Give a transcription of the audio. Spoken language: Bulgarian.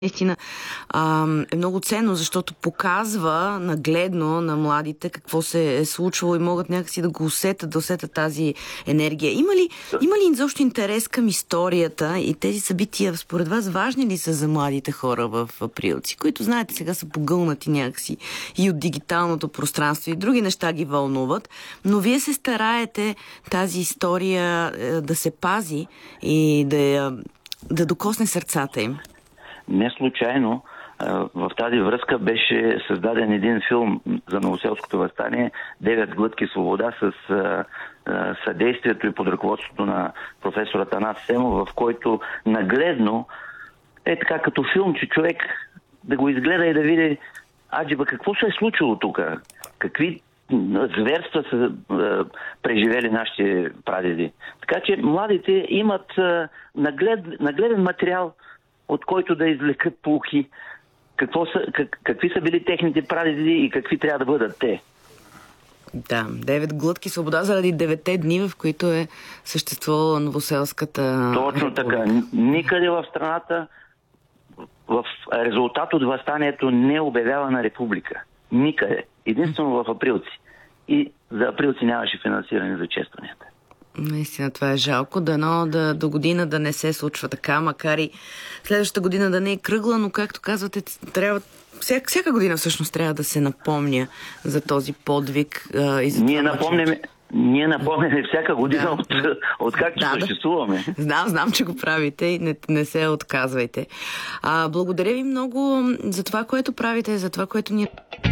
наистина е много ценно, защото показва нагледно на младите какво се е случвало и могат някакси да го да усетят тази енергия. Има ли изобщо интерес към историята и тези събития, според вас, важни ли са за младите хора в Априлци, които, знаете, сега са погълнати някакси и от дигиталното пространство и други неща ги вълнуват, но вие се стараете тази история да се пази и да докосне сърцата им? Не случайно в тази връзка беше създаден един филм за Новоселското въстание "Девет глътки свобода" с съдействието и под ръководството на професор Атанас Семов, в който нагледно е така като филм, че човек да го изгледа и да види аджиба какво се е случило тук, какви зверства са преживели нашите прадеди. Така че младите имат нагледен материал, от който да извлекат поуки, какви са били техните прадеди и какви трябва да бъдат те. Да, 9 глътки свобода заради 9 дни, в които е съществувала Новоселската Точно република. така. Никъде в страната в резултат от въстанието не е обявявана република. Никъде. Единствено в Априлци. И за Априлци нямаше финансиране за честванията. Наистина, това е жалко. Дано до година да не се случва така, макар и следващата година да не е кръгла, но както казвате, трябва всяка година всъщност трябва да се напомня за този подвиг. Ние напомняме всяка година от както съществуваме. Знам, че го правите и не се отказвайте. Благодаря ви много за това, което правите, за това, което ние...